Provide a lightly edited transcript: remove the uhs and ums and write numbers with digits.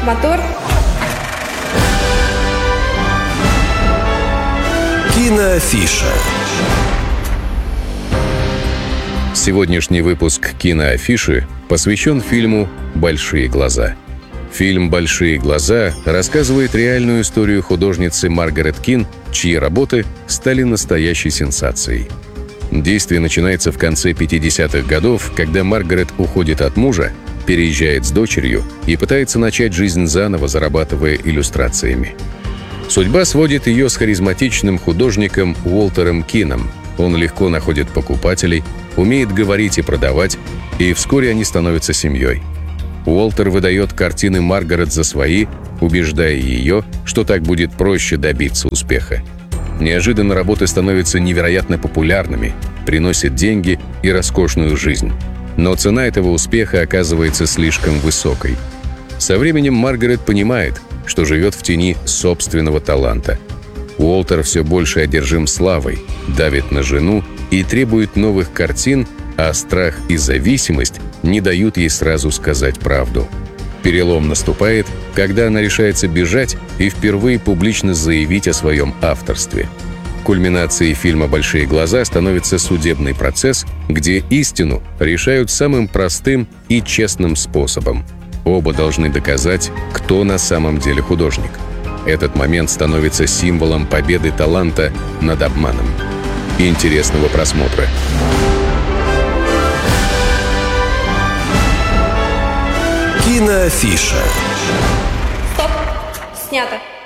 Мотор. Киноафиша. Сегодняшний выпуск «Киноафиши» посвящен фильму «Большие глаза». Фильм «Большие глаза» рассказывает реальную историю художницы Маргарет Кин, чьи работы стали настоящей сенсацией. Действие начинается в конце 50-х годов, когда Маргарет уходит от мужа, переезжает с дочерью и пытается начать жизнь заново, зарабатывая иллюстрациями. Судьба сводит ее с харизматичным художником Уолтером Кином. Он легко находит покупателей, умеет говорить и продавать, и вскоре они становятся семьей. Уолтер выдает картины Маргарет за свои, убеждая ее, что так будет проще добиться успеха. Неожиданно работы становятся невероятно популярными, приносят деньги и роскошную жизнь. Но цена этого успеха оказывается слишком высокой. Со временем Маргарет понимает, что живет в тени собственного таланта. Уолтер все больше одержим славой, давит на жену и требует новых картин, а страх и зависимость не дают ей сразу сказать правду. Перелом наступает, когда она решается бежать и впервые публично заявить о своем авторстве. Кульминацией фильма «Большие глаза» становится судебный процесс, где истину решают самым простым и честным способом. Оба должны доказать, кто на самом деле художник. Этот момент становится символом победы таланта над обманом. Интересного просмотра. Киноафиша. Стоп. Снято.